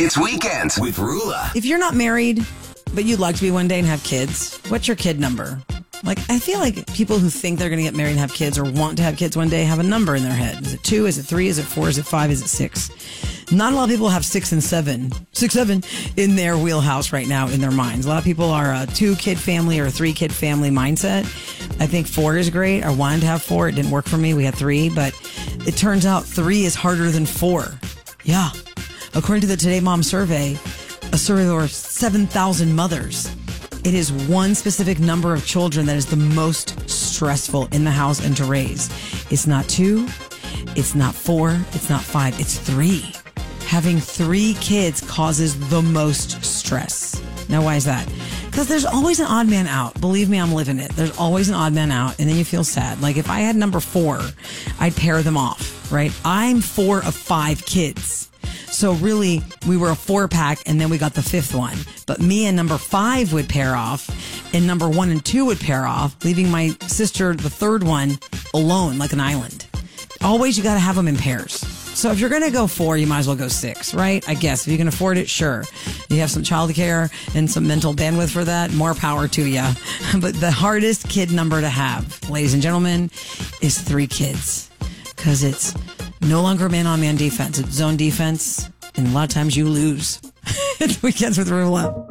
It's Weekends with Rula. If you're not married, but you'd like to be one day and have kids, what's your kid number? Like, I feel like people who think they're going to get married and have kids or want to have kids one day have a number in their head. Is it 2? Is it 3? Is it 4? Is it 5? Is it 6? Not a lot of people have 6 and 7 in their wheelhouse right now in their minds. A lot of people are a 2-kid family or a 3-kid family mindset. I think 4 is great. I wanted to have 4. It didn't work for me. We had 3, but it turns out 3 is harder than 4. Yeah. According to the Today Mom survey, a survey of over 7,000 mothers, it is one specific number of children that is the most stressful in the house and to raise. It's not 2, it's not 4, it's not 5, it's 3. Having 3 kids causes the most stress. Now, why is that? Because there's always an odd man out. Believe me, I'm living it. There's always an odd man out, and then you feel sad. Like, if I had number 4, I'd pair them off, right? I'm 4 of 5 kids. So really, we were a 4-pack, and then we got the 5th one. But me and number 5 would pair off, and number 1 and 2 would pair off, leaving my sister, the 3rd one, alone like an island. Always, you got to have them in pairs. So if you're going to go 4, you might as well go 6, right? I guess. If you can afford it, sure. You have some childcare and some mental bandwidth for that, more power to you. But the hardest kid number to have, ladies and gentlemen, is 3 kids. Because it's no longer man-on-man defense. It's zone defense, and a lot of times you lose. It's Weekends with Rula.